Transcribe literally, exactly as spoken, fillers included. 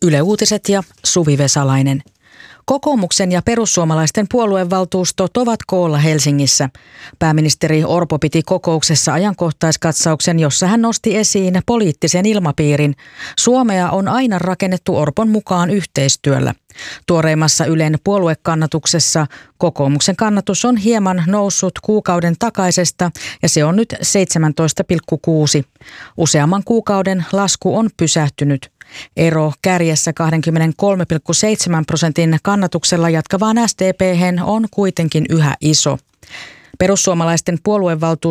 Yle Uutiset ja Suvi Vesalainen. Kokoomuksen ja perussuomalaisten puoluevaltuustot ovat koolla Helsingissä. Pääministeri Orpo piti kokouksessa ajankohtaiskatsauksen, jossa hän nosti esiin poliittisen ilmapiirin. Suomea on aina rakennettu Orpon mukaan yhteistyöllä. Tuoreimmassa Ylen puoluekannatuksessa kokoomuksen kannatus on hieman noussut kuukauden takaisesta ja se on nyt seitsemäntoista pilkku kuusi. Useamman kuukauden lasku on pysähtynyt. Ero kärjessä kaksikymmentäkolme pilkku seitsemän prosentin kannatuksella jatkavaan S D P:hen on kuitenkin yhä iso. Perussuomalaisten puoluevaltuuston